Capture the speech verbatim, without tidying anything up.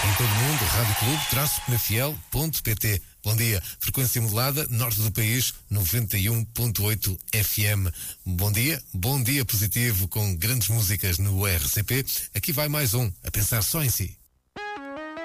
Em todo o mundo, rádio clube traço penafiel ponto pt. Bom dia. Frequência modulada, norte do país, noventa e um ponto oito F M. Bom dia, bom dia positivo com grandes músicas no R C P. Aqui vai mais um, a pensar só em si.